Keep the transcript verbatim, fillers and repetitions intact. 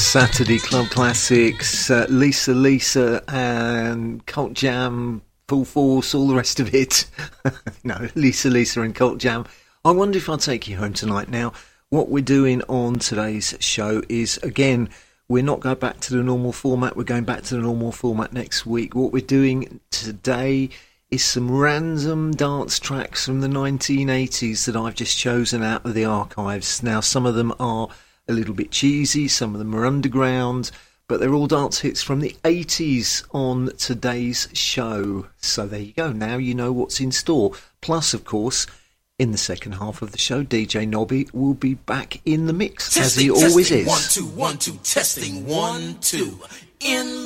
Saturday Club Classics, uh, Lisa Lisa and Cult Jam, Full Force, all the rest of it. No, Lisa Lisa and Cult Jam. I wonder if I'll take you home tonight. Now, what we're doing on today's show is, again, we're not going back to the normal format. We're going back to the normal format next week. What we're doing today is some random dance tracks from the nineteen eighties that I've just chosen out of the archives. Now, some of them are a little bit cheesy, some of them are underground, but they're all dance hits from the eighties on today's show. So there you go. Now you know what's in store. Plus, of course, in the second half of the show, D J Nobby will be back in the mix, testing, as he always testing, is. One, two, one, two, testing, one, two. In